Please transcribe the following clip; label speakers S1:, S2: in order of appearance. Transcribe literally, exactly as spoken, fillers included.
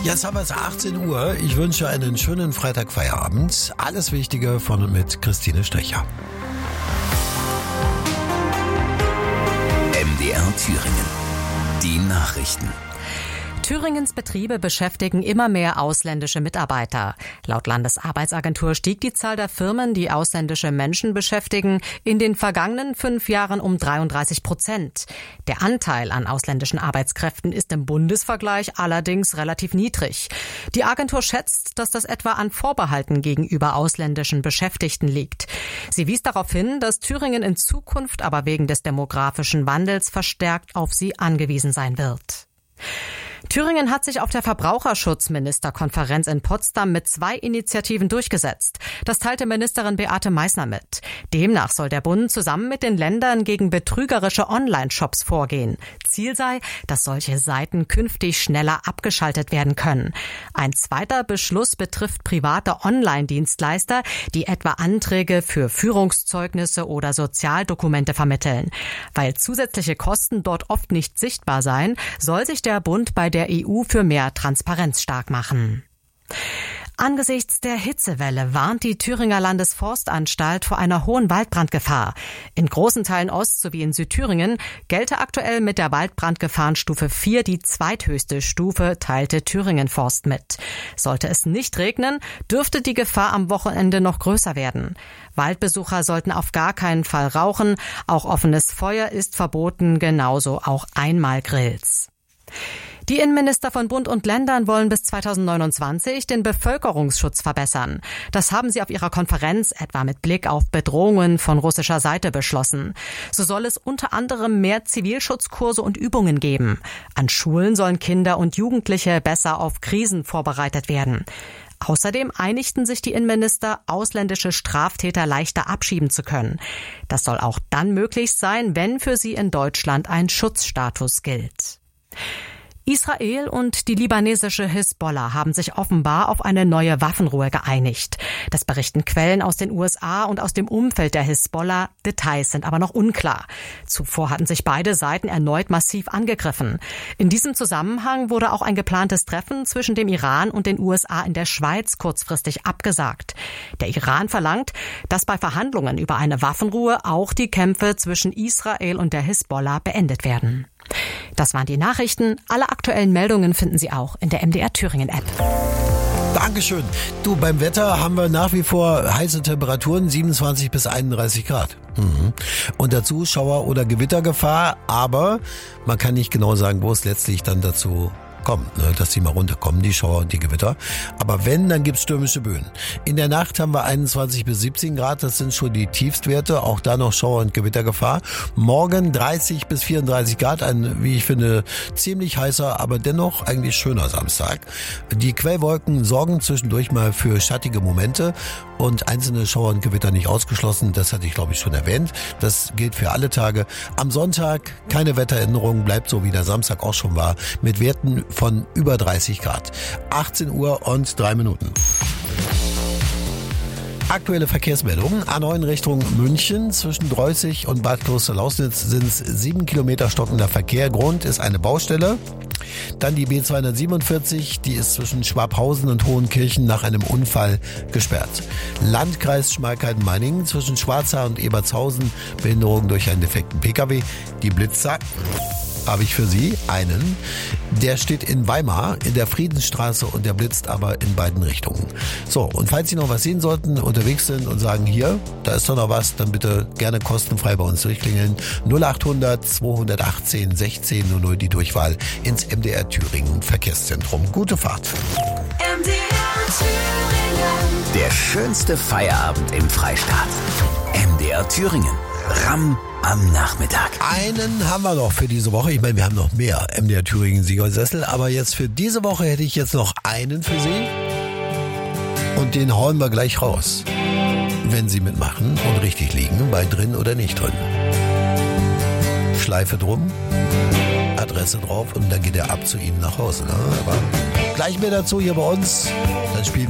S1: Jetzt haben wir es achtzehn Uhr. Ich wünsche einen schönen Freitagfeierabend. Alles Wichtige von und mit Christine Stecher.
S2: M D R Thüringen. Die Nachrichten.
S3: Thüringens Betriebe beschäftigen immer mehr ausländische Mitarbeiter. Laut Landesarbeitsagentur stieg die Zahl der Firmen, die ausländische Menschen beschäftigen, in den vergangenen fünf Jahren um dreiunddreißig Prozent. Der Anteil an ausländischen Arbeitskräften ist im Bundesvergleich allerdings relativ niedrig. Die Agentur schätzt, dass das etwa an Vorbehalten gegenüber ausländischen Beschäftigten liegt. Sie wies darauf hin, dass Thüringen in Zukunft aber wegen des demografischen Wandels verstärkt auf sie angewiesen sein wird. Thüringen hat sich auf der Verbraucherschutzministerkonferenz in Potsdam mit zwei Initiativen durchgesetzt. Das teilte Ministerin Beate Meißner mit. Demnach soll der Bund zusammen mit den Ländern gegen betrügerische Online-Shops vorgehen. Ziel sei, dass solche Seiten künftig schneller abgeschaltet werden können. Ein zweiter Beschluss betrifft private Online-Dienstleister, die etwa Anträge für Führungszeugnisse oder Sozialdokumente vermitteln. Weil zusätzliche Kosten dort oft nicht sichtbar seien, soll sich der Bund bei der E U für mehr Transparenz stark machen. Angesichts der Hitzewelle warnt die Thüringer Landesforstanstalt vor einer hohen Waldbrandgefahr. In großen Teilen Ost- sowie in Südthüringen gelte aktuell mit der Waldbrandgefahrenstufe vier die zweithöchste Stufe, teilte Thüringen Forst mit. Sollte es nicht regnen, dürfte die Gefahr am Wochenende noch größer werden. Waldbesucher sollten auf gar keinen Fall rauchen. Auch offenes Feuer ist verboten, genauso auch Einmalgrills. Die Innenminister von Bund und Ländern wollen bis zweitausendneunundzwanzig den Bevölkerungsschutz verbessern. Das haben sie auf ihrer Konferenz etwa mit Blick auf Bedrohungen von russischer Seite beschlossen. So soll es unter anderem mehr Zivilschutzkurse und Übungen geben. An Schulen sollen Kinder und Jugendliche besser auf Krisen vorbereitet werden. Außerdem einigten sich die Innenminister, ausländische Straftäter leichter abschieben zu können. Das soll auch dann möglich sein, wenn für sie in Deutschland ein Schutzstatus gilt. Israel und die libanesische Hisbollah haben sich offenbar auf eine neue Waffenruhe geeinigt. Das berichten Quellen aus den U S A und aus dem Umfeld der Hisbollah. Details sind aber noch unklar. Zuvor hatten sich beide Seiten erneut massiv angegriffen. In diesem Zusammenhang wurde auch ein geplantes Treffen zwischen dem Iran und den U S A in der Schweiz kurzfristig abgesagt. Der Iran verlangt, dass bei Verhandlungen über eine Waffenruhe auch die Kämpfe zwischen Israel und der Hisbollah beendet werden. Das waren die Nachrichten. Alle aktuellen Meldungen finden Sie auch in der M D R Thüringen App.
S1: Dankeschön. Du, beim Wetter haben wir nach wie vor heiße Temperaturen, siebenundzwanzig bis einunddreißig Grad. Mhm. Und dazu Schauer- oder Gewittergefahr, aber man kann nicht genau sagen, wo es letztlich dann dazu kommt, ne, dass die mal runterkommen, die Schauer und die Gewitter. Aber wenn, dann gibt's stürmische Böen. In der Nacht haben wir einundzwanzig bis siebzehn Grad, das sind schon die Tiefstwerte, auch da noch Schauer- und Gewittergefahr. Morgen dreißig bis vierunddreißig Grad, ein, wie ich finde, ziemlich heißer, aber dennoch eigentlich schöner Samstag. Die Quellwolken sorgen zwischendurch mal für schattige Momente und einzelne Schauer und Gewitter nicht ausgeschlossen, das hatte ich glaube ich schon erwähnt. Das gilt für alle Tage. Am Sonntag keine Wetteränderung, bleibt so wie der Samstag auch schon war, mit Werten von über dreißig Grad. achtzehn Uhr und drei Minuten. Aktuelle Verkehrsmeldungen. A neun Richtung München. Zwischen Dreußig und Bad Kloster-Lausnitz sind es sieben Kilometer stockender Verkehr. Grund ist eine Baustelle. Dann die B zweihundertsiebenundvierzig, die ist zwischen Schwabhausen und Hohenkirchen nach einem Unfall gesperrt. Landkreis Schmalkalden-Meiningen zwischen Schwarzach und Ebertshausen, Behinderung durch einen defekten Pkw. Die Blitzer habe ich für Sie einen. Der steht in Weimar in der Friedensstraße und der blitzt aber in beiden Richtungen. So, und falls Sie noch was sehen sollten, unterwegs sind und sagen, hier, da ist doch noch was, dann bitte gerne kostenfrei bei uns durchklingeln. null achthundert zweihundertachtzehn sechzehn null null die Durchwahl ins M D R Thüringen Verkehrszentrum. Gute Fahrt.
S2: M D R Thüringen. Der schönste Feierabend im Freistaat. M D R Thüringen. Ramm am Nachmittag.
S1: Einen haben wir noch für diese Woche. Ich meine, wir haben noch mehr M D R Thüringen Siegersessel, aber jetzt für diese Woche hätte ich jetzt noch einen für Sie. Und den hauen wir gleich raus. Wenn Sie mitmachen und richtig liegen, bei drin oder nicht drin. Schleife drum, Adresse drauf und dann geht er ab zu Ihnen nach Hause. Ne? Aber gleich mehr dazu hier bei uns. Dann spielen wir